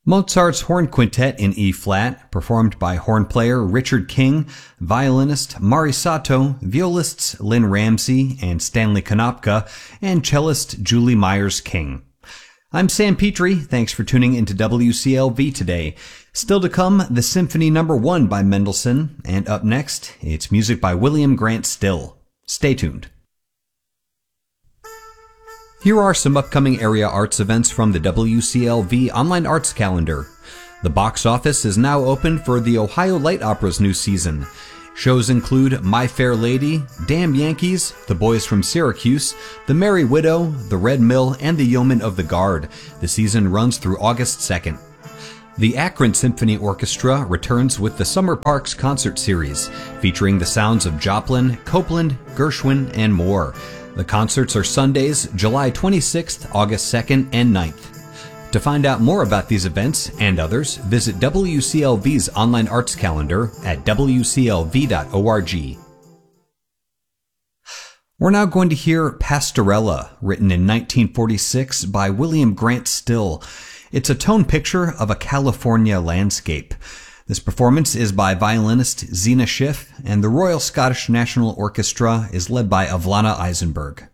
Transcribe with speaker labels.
Speaker 1: Mozart's Horn Quintet in E-flat, performed by horn player Richard King, violinist Mari Sato, violists Lynn Ramsey and Stanley Konopka, and cellist Julie Myers-King. I'm Sam Petrie. Thanks for tuning into WCLV today. Still to come, the Symphony No. 1 by Mendelssohn, and up next, it's music by William Grant Still. Stay tuned. Here are some upcoming area arts events from the WCLV Online Arts Calendar. The box office is now open for the Ohio Light Opera's new season. Shows include My Fair Lady, Damn Yankees, The Boys from Syracuse, The Merry Widow, The Red Mill, and The Yeomen of the Guard. The season runs through August 2nd. The Akron Symphony Orchestra returns with the Summer Parks Concert Series, featuring the sounds of Joplin, Copeland, Gershwin, and more. The concerts are Sundays, July 26th, August 2nd, and 9th. To find out more about these events and others, visit WCLV's online arts calendar at wclv.org. We're now going to hear Pastorella, written in 1946 by William Grant Still. It's a tone picture of a California landscape. This performance is by violinist Zena Schiff, and the Royal Scottish National Orchestra is led by Avlana Eisenberg.